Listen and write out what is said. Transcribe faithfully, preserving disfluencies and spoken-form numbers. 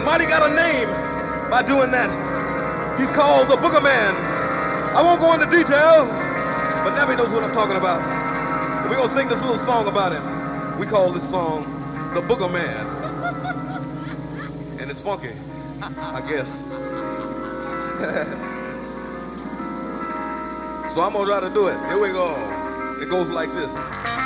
Mighty got a name by doing that. He's called the Booger Man. I won't go into detail, but Nappy knows what I'm talking about. And we're gonna sing this little song about him. We call this song the Booger Man. And it's funky, I guess. So I'm gonna try to do it. Here we go. It goes like this.